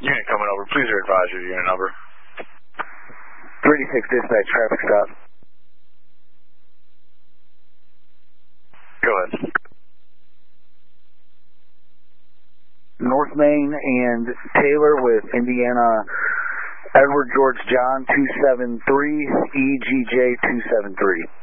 Unit coming over. Please advise your unit number. 36 dispatch, traffic stop. Go ahead. North Main and Taylor with Indiana Edward George John 273, EGJ 273.